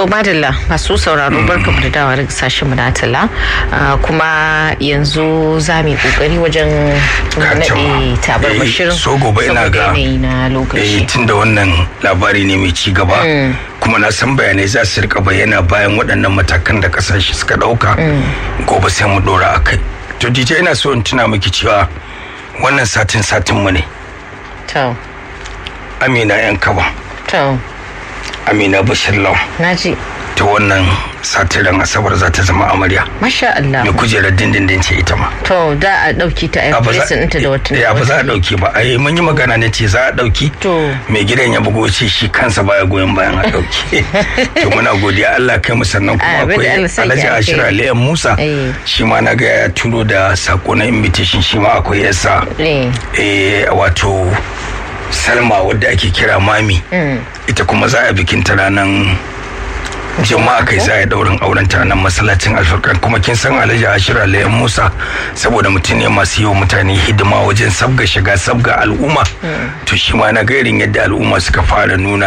To madalla masu sauraro barkamu da dawa daga sashen mu na talla kuma yanzu za mu yi kokari wajen naɗe tabarmar shirin so gobe ina ga tunda wannan labari ne mai ci gaba kuma na san bayanai za su rika bayyana bayan waɗannan matakan da kasashe suka ɗauka gobe sai mu ɗora a kai. To DJ ina so in tuna miki cewa wannan satin mu ne. To. Amina yan kaba. To. Amina Bashir Law. Naji. Ta wannan satiran Asabar za ta zama amarya. Masha Allah. Me kujerar dindindin ce ita ma. To da a dauki ta a presin ɗinta da wata. Ya ba za a dauki ba. Ai mun yi magana ne ce za a dauki. To. Mai gidan ya bugo ce shi kansa baya goyon bayan a dauki. To muna godiya Allah kai mu sannan kuma akwai Alhaji Ashira Aliyan Musa. Shi ma na ga ya turo da sako na invitation shi ma akwai yasa. Wato Salma wadda ake kira Mami. Ita kuma za a bikin ta ranar jama'a kai za a daurin auren ta nan masallacin Alfurkan kuma kin san Alhaji Ashira Aliyan Musa saboda mutum ne masu yi wa mutane hidima wajen sabga shiga sabga al'umma to shi ma na ga irin yadda al'umma suka fara nuna